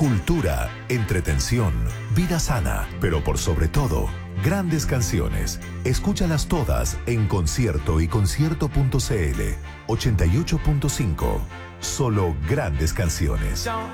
cultura, entretención, vida sana, pero por sobre todo, grandes canciones. Escúchalas todas en concierto y concierto.cl 88.5. Solo grandes canciones.